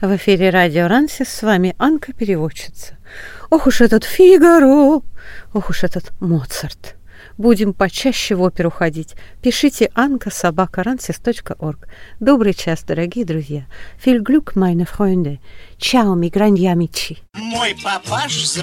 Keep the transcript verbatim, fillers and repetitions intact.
В эфире радио Рансис, с вами Анка, переводчица. Ох уж этот Фигаро, ох уж этот Моцарт. Будем почаще в оперу ходить. Пишите анка собака рансис точка орг. Добрый час, дорогие друзья. Viel Glück, meine Freunde. Ciao, mi grandi amici. Мой папаш